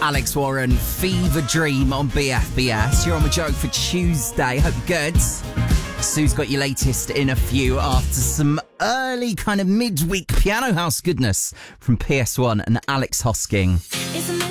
Alex Warren, Fever Dream on BFBS. You're on the joke for Tuesday. Hope you're good. Sue's got your latest in a few after some early kind of midweek piano house goodness from PS1 and Alex Hosking.